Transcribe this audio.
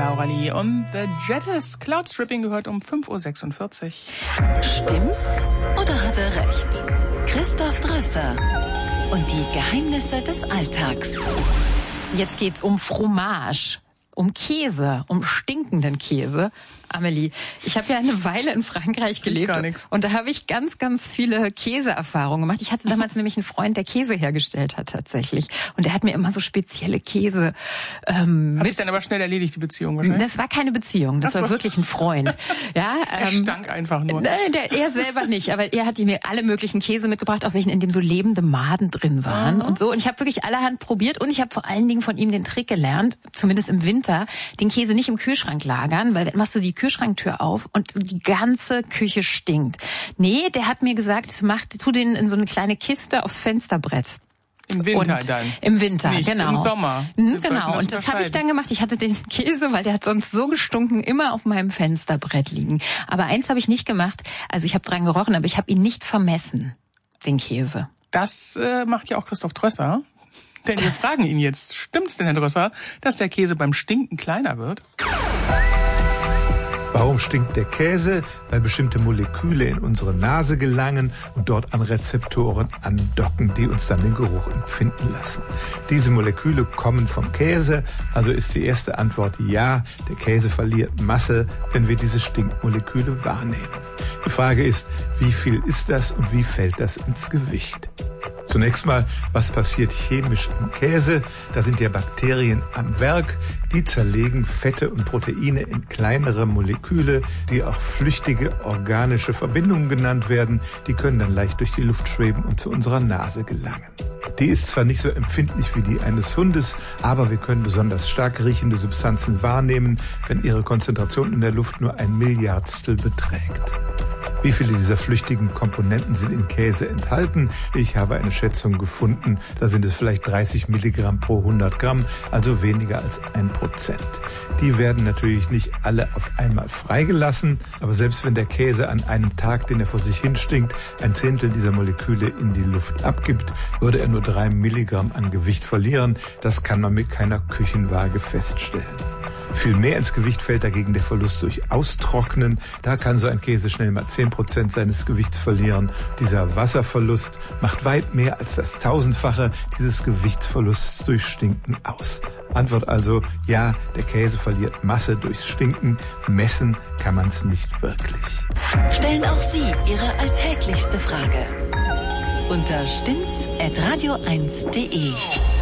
Laura Lee und The Jetters. Cloud Stripping gehört um 5.46 Uhr. Stimmt's oder hat er recht? Christoph Drösser und die Geheimnisse des Alltags. Jetzt geht's um Fromage, um Käse, um stinkenden Käse. Amelie, ich habe ja eine Weile in Frankreich gelebt und da habe ich ganz, ganz viele Käseerfahrungen gemacht. Ich hatte damals nämlich einen Freund, der Käse hergestellt hat tatsächlich. Und der hat mir immer so spezielle Käse Hat sich dann aber schnell erledigt, die Beziehung wahrscheinlich? Das war keine Beziehung, das war wirklich ein Freund. Ja, er stank einfach nur. Nein, er selber nicht, aber er hat mir alle möglichen Käse mitgebracht, auf welchen in dem so lebende Maden drin waren und so. Und ich habe wirklich allerhand probiert und ich habe vor allen Dingen von ihm den Trick gelernt, zumindest im Winter, den Käse nicht im Kühlschrank lagern, weil dann machst du die Kühlschranktür auf und die ganze Küche stinkt. Nee, der hat mir gesagt, tu den in so eine kleine Kiste aufs Fensterbrett. Im Winter dann? Im Winter, nicht genau. Im Sommer. Genau, und das habe ich dann gemacht. Ich hatte den Käse, weil der hat sonst so gestunken, immer auf meinem Fensterbrett liegen. Aber eins habe ich nicht gemacht, also ich habe dran gerochen, aber ich habe ihn nicht vermessen, den Käse. Das macht ja auch Christoph Drösser. Denn wir fragen ihn jetzt, stimmt's denn, Herr Drösser, dass der Käse beim Stinken kleiner wird? Warum stinkt der Käse? Weil bestimmte Moleküle in unsere Nase gelangen und dort an Rezeptoren andocken, die uns dann den Geruch empfinden lassen. Diese Moleküle kommen vom Käse, also ist die erste Antwort ja, der Käse verliert Masse, wenn wir diese Stinkmoleküle wahrnehmen. Die Frage ist, wie viel ist das und wie fällt das ins Gewicht? Zunächst mal, was passiert chemisch im Käse? Da sind ja Bakterien am Werk, die zerlegen Fette und Proteine in kleinere Moleküle, die auch flüchtige organische Verbindungen genannt werden. Die können dann leicht durch die Luft schweben und zu unserer Nase gelangen. Die ist zwar nicht so empfindlich wie die eines Hundes, aber wir können besonders stark riechende Substanzen wahrnehmen, wenn ihre Konzentration in der Luft nur 1/1000 beträgt. Wie viele dieser flüchtigen Komponenten sind in Käse enthalten? Ich habe eine Schätzung gefunden, da sind es vielleicht 30 Milligramm pro 100 Gramm, also weniger als 1%. Die werden natürlich nicht alle auf einmal freigelassen, aber selbst wenn der Käse an einem Tag, den er vor sich hin stinkt, 1/10 dieser Moleküle in die Luft abgibt, würde er nur 3 Milligramm an Gewicht verlieren. Das kann man mit keiner Küchenwaage feststellen. Viel mehr ins Gewicht fällt dagegen der Verlust durch Austrocknen. Da kann so ein Käse schnell mal 10% seines Gewichts verlieren. Dieser Wasserverlust macht weit mehr als das 1000-fache dieses Gewichtsverlusts durch Stinken aus. Antwort also, ja, der Käse verliert Masse durchs Stinken. Messen kann man es nicht wirklich. Stellen auch Sie Ihre alltäglichste Frage unter stimmt's@radio1.de.